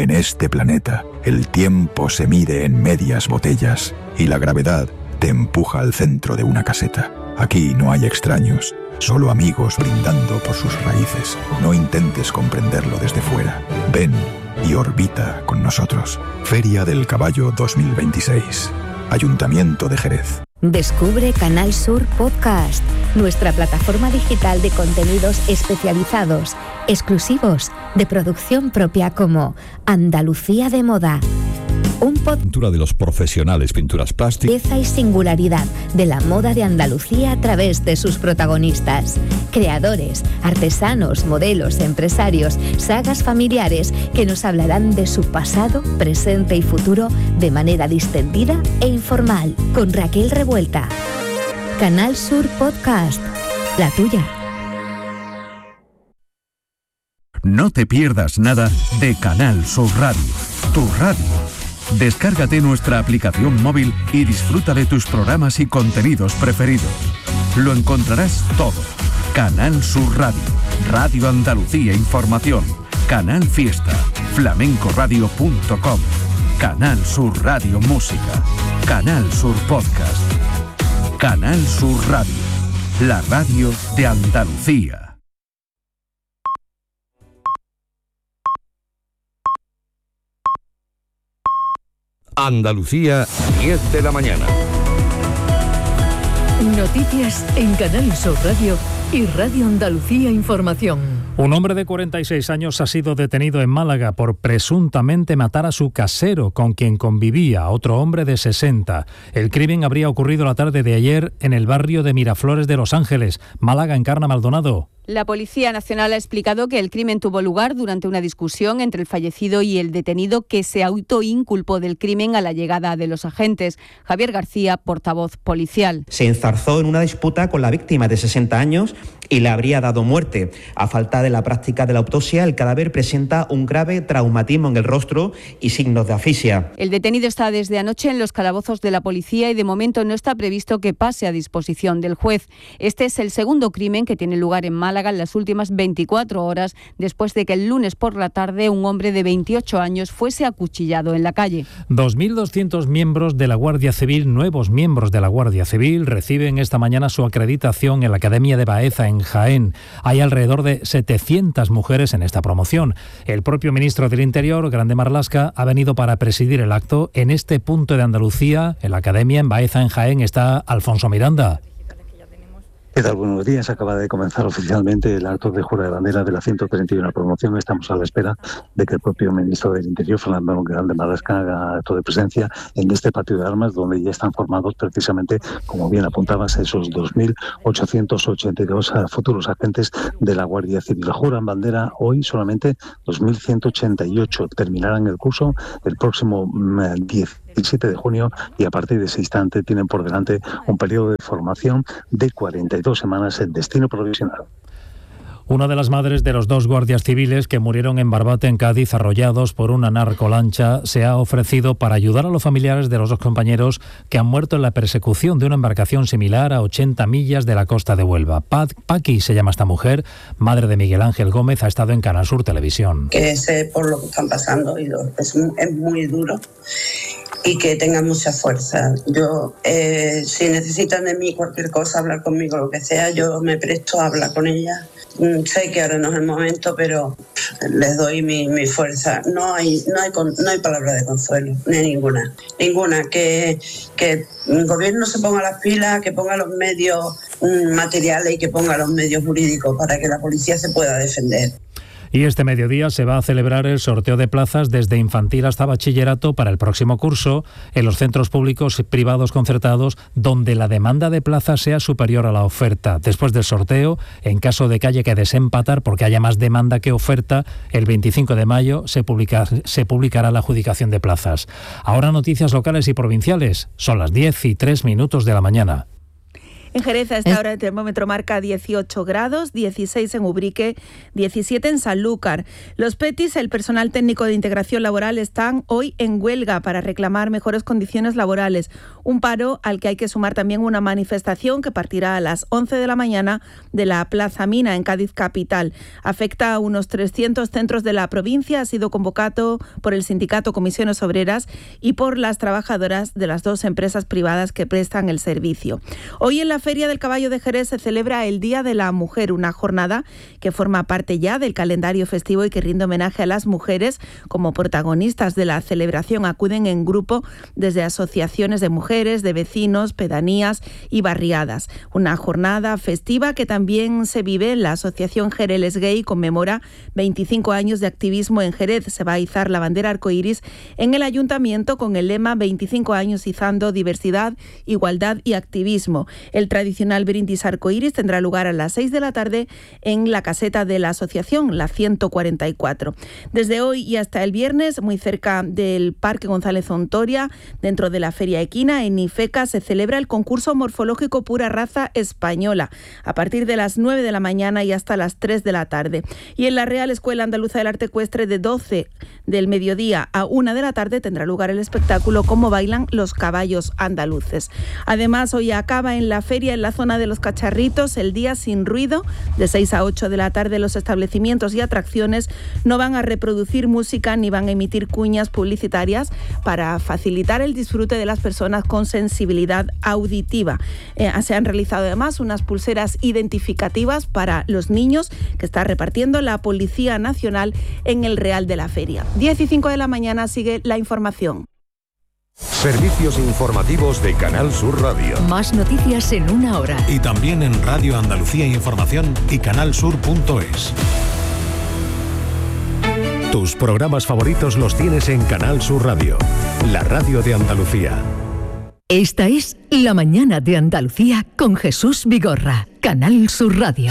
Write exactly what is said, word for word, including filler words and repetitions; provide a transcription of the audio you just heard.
En este planeta, el tiempo se mide en medias botellas y la gravedad te empuja al centro de una caseta. Aquí no hay extraños, solo amigos brindando por sus raíces. No intentes comprenderlo desde fuera. Ven y orbita con nosotros. Feria del Caballo dos mil veintiséis. Ayuntamiento de Jerez. Descubre Canal Sur Podcast, nuestra plataforma digital de contenidos especializados, exclusivos, de producción propia, como Andalucía de Moda. Un podcast Pintura de los profesionales, pinturas plásticas. Belleza y singularidad de la moda de Andalucía a través de sus protagonistas. Creadores, artesanos, modelos, empresarios, sagas familiares que nos hablarán de su pasado, presente y futuro de manera distendida e informal. Con Raquel Revuelta. Canal Sur Podcast, la tuya. No te pierdas nada de Canal Sur Radio, tu radio. Descárgate nuestra aplicación móvil y disfruta de tus programas y contenidos preferidos. Lo encontrarás todo. Canal Sur Radio, Radio Andalucía Información, Canal Fiesta, flamencoradio punto com, Canal Sur Radio Música, Canal Sur Podcast, Canal Sur Radio, la radio de Andalucía. Andalucía, diez de la mañana. Noticias en Canal Sur Radio y Radio Andalucía Información. Un hombre de cuarenta y seis años ha sido detenido en Málaga por presuntamente matar a su casero, con quien convivía otro hombre de sesenta. El crimen habría ocurrido la tarde de ayer en el barrio de Miraflores de Los Ángeles. Málaga, Encarna Maldonado. La Policía Nacional ha explicado que el crimen tuvo lugar durante una discusión entre el fallecido y el detenido, que se autoinculpó del crimen a la llegada de los agentes. Javier García, portavoz policial. Se enzarzó en una disputa con la víctima de sesenta años y le habría dado muerte. A falta de la práctica de la autopsia, el cadáver presenta un grave traumatismo en el rostro y signos de asfixia. El detenido está desde anoche en los calabozos de la policía y de momento no está previsto que pase a disposición del juez. Este es el segundo crimen que tiene lugar en Málaga en las últimas veinticuatro horas, después de que el lunes por la tarde un hombre de veintiocho años fuese acuchillado en la calle. dos mil doscientos miembros de la Guardia Civil, nuevos miembros de la Guardia Civil, reciben esta mañana su acreditación en la Academia de Baeza, en Jaén. Hay alrededor de setecientas mujeres en esta promoción. El propio ministro del Interior, Grande Marlaska, ha venido para presidir el acto. En este punto de Andalucía, en la Academia, en Baeza, en Jaén, está Alfonso Miranda. ¿Qué tal? Buenos días. Acaba de comenzar oficialmente el acto de jura de bandera de la ciento treinta y uno promoción. Estamos a la espera de que el propio ministro del Interior, Fernando Grande Marlaska, haga acto de presencia en este patio de armas, donde ya están formados precisamente, como bien apuntabas, esos dos mil ochocientos ochenta y dos futuros agentes de la Guardia Civil. Juran bandera hoy solamente dos mil ciento ochenta y ocho. Terminarán el curso el próximo diecisiete de junio y a partir de ese instante tienen por delante un periodo de formación de cuarenta y dos semanas en destino provisional. Una de las madres de los dos guardias civiles que murieron en Barbate, en Cádiz, arrollados por una narcolancha, se ha ofrecido para ayudar a los familiares de los dos compañeros que han muerto en la persecución de una embarcación similar a ochenta millas de la costa de Huelva. Pat, Paqui se llama esta mujer, madre de Miguel Ángel Gómez, ha estado en Canal Sur Televisión. Que sé por lo que están pasando y lo, es, es muy duro. Y que tengan mucha fuerza. Yo, eh, si necesitan de mí cualquier cosa, hablar conmigo, lo que sea, yo me presto a hablar con ella. Sé que ahora no es el momento, pero les doy mi, mi fuerza. No hay, no hay, no hay palabra de consuelo, ni ninguna. Ninguna. Que, que el gobierno se ponga las pilas, que ponga los medios materiales y que ponga los medios jurídicos para que la policía se pueda defender. Y este mediodía se va a celebrar el sorteo de plazas desde infantil hasta bachillerato para el próximo curso en los centros públicos y privados concertados donde la demanda de plazas sea superior a la oferta. Después del sorteo, en caso de que haya que desempatar porque haya más demanda que oferta, el veinticinco de mayo se, publica, se publicará la adjudicación de plazas. Ahora noticias locales y provinciales. Son las diez y tres minutos de la mañana. En Jerez a esta hora el termómetro marca dieciocho grados, dieciséis en Ubrique, diecisiete en Sanlúcar. Los P E T I S, el personal técnico de integración laboral, están hoy en huelga para reclamar mejores condiciones laborales. Un paro al que hay que sumar también una manifestación que partirá a las once de la mañana de la Plaza Mina en Cádiz capital. Afecta a unos trescientos centros de la provincia. Ha sido convocado por el sindicato Comisiones Obreras y por las trabajadoras de las dos empresas privadas que prestan el servicio. Hoy en la Feria del Caballo de Jerez se celebra el Día de la Mujer, una jornada que forma parte ya del calendario festivo y que rinde homenaje a las mujeres. Como protagonistas de la celebración acuden en grupo desde asociaciones de mujeres, de vecinos, pedanías y barriadas. Una jornada festiva que también se vive en la Asociación Jereles Gay. Conmemora veinticinco años de activismo en Jerez. Se va a izar la bandera arcoíris en el ayuntamiento con el lema veinticinco años izando diversidad, igualdad y activismo. El tradicional brindis arcoíris tendrá lugar a las seis de la tarde en la caseta de la asociación, la ciento cuarenta y cuatro. Desde hoy y hasta el viernes, muy cerca del Parque González Ontoria, dentro de la Feria Equina, en Ifeca, se celebra el concurso morfológico Pura Raza Española, a partir de las nueve de la mañana y hasta las tres de la tarde. Y en la Real Escuela Andaluza del Arte Ecuestre, de doce del mediodía a una de la tarde, tendrá lugar el espectáculo Cómo bailan los caballos andaluces. Además, hoy acaba en la feria, en la zona de los Cacharritos, el día sin ruido. De seis a ocho de la tarde, los establecimientos y atracciones no van a reproducir música ni van a emitir cuñas publicitarias para facilitar el disfrute de las personas con sensibilidad auditiva. Eh, se han realizado además unas pulseras identificativas para los niños que está repartiendo la Policía Nacional en el Real de la Feria. diez y cinco de la mañana sigue la información. Servicios informativos de Canal Sur Radio. Más noticias en una hora. Y también en Radio Andalucía Información y canal sur punto es. Tus programas favoritos los tienes en Canal Sur Radio, la radio de Andalucía. Esta es La Mañana de Andalucía con Jesús Vigorra, Canal Sur Radio.